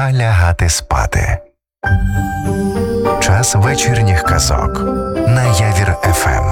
Пора лягати спати. Час вечірніх казок на Явір ФМ.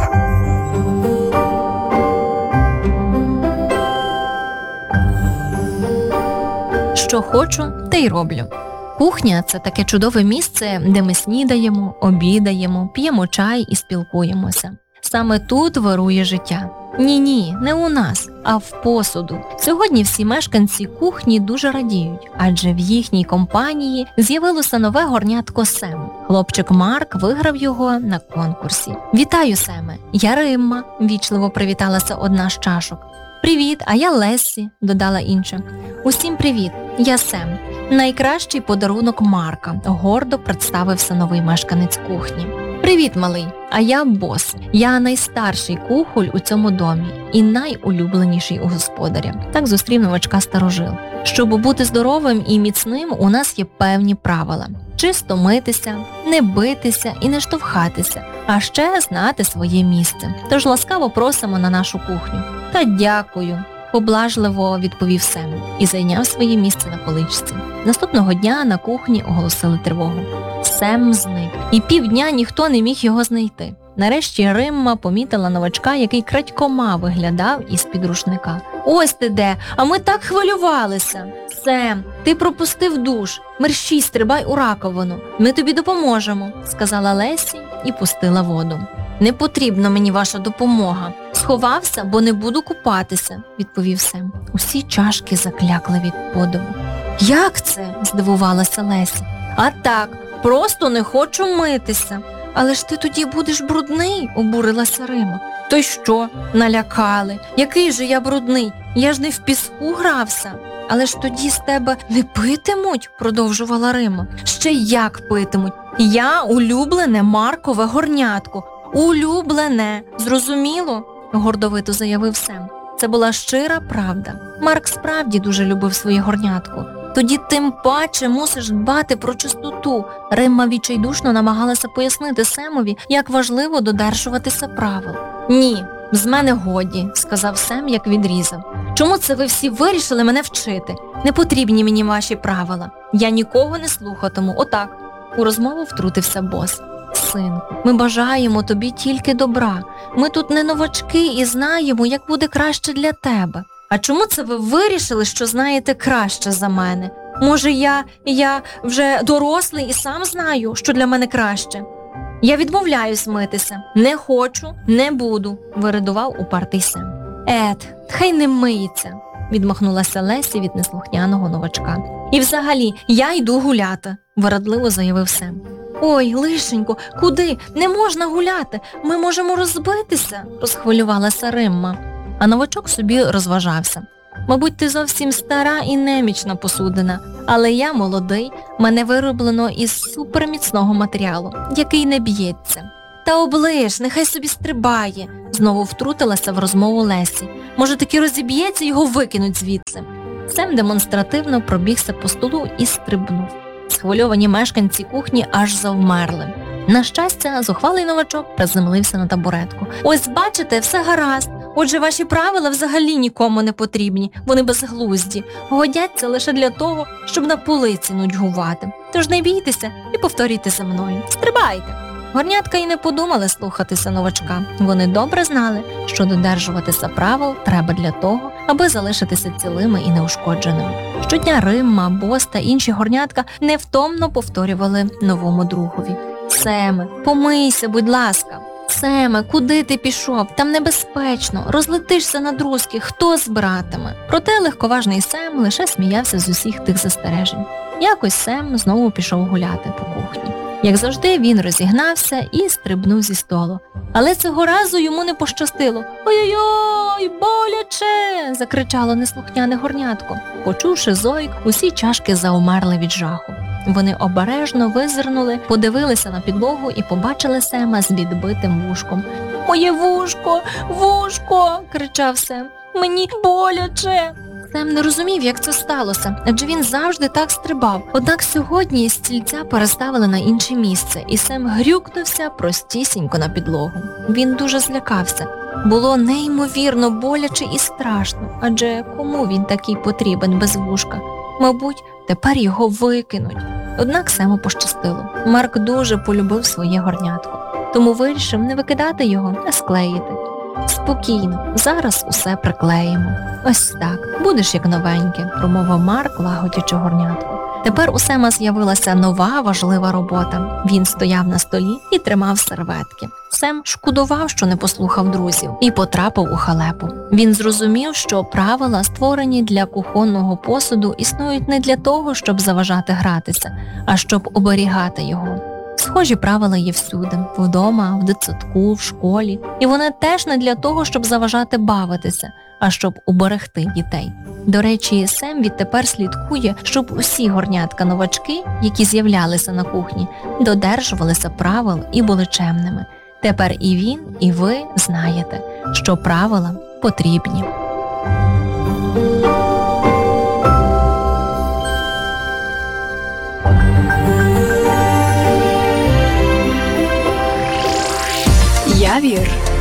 Що хочу, те й роблю. Кухня – це таке чудове місце, де ми снідаємо, обідаємо, п'ємо чай і спілкуємося. Саме тут вирує життя. Ні, не у нас, а в посуду. Сьогодні всі мешканці кухні дуже радіють, адже в їхній компанії з'явилося нове горнятко Сем. Хлопчик Марк виграв його на конкурсі. «Вітаю, Семе! Я Римма», – вічливо привіталася одна з чашок. «Привіт, а я Лессі», – додала інша. «Усім привіт, я Сем. Найкращий подарунок Марка», – гордо представився новий мешканець кухні. «Привіт, малий, а я Бос. Я найстарший кухоль у цьому домі і найулюбленіший у господаря». Так зустрів новачка старожил. Щоб бути здоровим і міцним, у нас є певні правила. Чисто митися, не битися і не штовхатися, а ще знати своє місце. Тож ласкаво просимо на нашу кухню. «Та дякую», – поблажливо відповів Сем і зайняв своє місце на поличці. Наступного дня на кухні оголосили тривогу. Сем зник, і півдня ніхто не міг його знайти. Нарешті Римма помітила новачка, який крадькома виглядав із-під рушника. «Ось ти де, а ми так хвилювалися!» «Сем, ти пропустив душ, мерщій стрибай у раковину, ми тобі допоможемо», – сказала Лесі і пустила воду. «Не потрібна мені ваша допомога. Сховався, бо не буду купатися», – відповів Сем. Усі чашки заклякли від подиву. «Як це?» – здивувалася Лесі. «А так, просто не хочу митися». «Але ж ти тоді будеш брудний», – обурилася Рима. «То й що? Налякали. Який же я брудний? Я ж не в піску грався». «Але ж тоді з тебе не питимуть», – продовжувала Рима. «Ще як питимуть. Я улюблене Маркове горнятко. Улюблене. Зрозуміло?» – гордовито заявив Сем. Це була щира правда. Марк справді дуже любив своє горнятко. «Тоді тим паче мусиш дбати про чистоту». Римма відчайдушно намагалася пояснити Семові, як важливо додержуватися правил. «Ні, з мене годі», – сказав Сем, як відрізав. «Чому це ви всі вирішили мене вчити? Не потрібні мені ваші правила. Я нікого не слухатиму. Отак». У розмову втрутився Бос. «Синку, ми бажаємо тобі тільки добра. Ми тут не новачки і знаємо, як буде краще для тебе». «А чому це ви вирішили, що знаєте краще за мене? Може, я вже дорослий і сам знаю, що для мене краще?» «Я відмовляюсь митися. Не хочу, не буду», – виридував упертий Сем. Хай не миється», – відмахнулася Лесі від неслухняного новачка. «І взагалі, я йду гуляти», – вирадливо заявив Сем. «Ой, лишенько, куди? Не можна гуляти, ми можемо розбитися», – розхвилювалася Римма. А новачок собі розважався. «Мабуть, ти зовсім стара і немічна посудина, але я молодий, мене вироблено із суперміцного матеріалу, який не б'ється». «Та оближ, нехай собі стрибає», – знову втрутилася в розмову Лесі. «Може, таки розіб'ється, його викинуть звідси». Сем демонстративно пробігся по столу і стрибнув. Схвильовані мешканці кухні аж завмерли. На щастя, зухвалий новачок приземлився на табуретку. «Ось бачите, все гаразд. Отже, ваші правила взагалі нікому не потрібні, вони безглузді, годяться лише для того, щоб на полиці нудьгувати. Тож не бійтеся і повторюйте за мною. Стрибайте!» Горнятка й не подумали слухатися новачка. Вони добре знали, що додержуватися правил треба для того, аби залишитися цілими і неушкодженими. Щодня Римма, Бос та інші горнятка невтомно повторювали новому другові. «Семе, помийся, будь ласка. Семе, куди ти пішов? Там небезпечно. Розлетишся на друзки. Хто збиратиме?» Проте легковажний Сем лише сміявся з усіх тих застережень. Якось Сем знову пішов гуляти по кухні. Як завжди, він розігнався і стрибнув зі столу. Але цього разу йому не пощастило. «Ой-ой-ой, боляче!» – закричало неслухняне горнятко. Почувши зойк, усі чашки заумерли від жаху. Вони обережно визирнули, подивилися на підлогу і побачили Сема з відбитим вушком. «Моє вушко! Вушко!» – кричав Сем. «Мені боляче!» Сем не розумів, як це сталося, адже він завжди так стрибав. Однак сьогодні стільця переставили на інше місце, і Сем грюкнувся простісінько на підлогу. Він дуже злякався. Було неймовірно боляче і страшно, адже кому він такий потрібен без вушка? Мабуть, тепер його викинуть. Однак Сему пощастило. Марк дуже полюбив своє горнятко, тому вирішив не викидати його, а склеїти. Спокійно, зараз усе приклеїмо. Ось так, будеш як новеньке, промовив Марк, лагодячи горнятко. Тепер у Сема з'явилася нова важлива робота. Він стояв на столі і тримав серветки. Сем шкодував, що не послухав друзів, і потрапив у халепу. Він зрозумів, що правила, створені для кухонного посуду, існують не для того, щоб заважати гратися, а щоб оберігати його. Схожі правила є всюди – вдома, в дитсадку, в школі. І вони теж не для того, щоб заважати бавитися, а щоб уберегти дітей. До речі, Сем відтепер слідкує, щоб усі горнятка-новачки, які з'являлися на кухні, додержувалися правил і були чемними. Тепер і він, і ви знаєте, що правила потрібні. Явір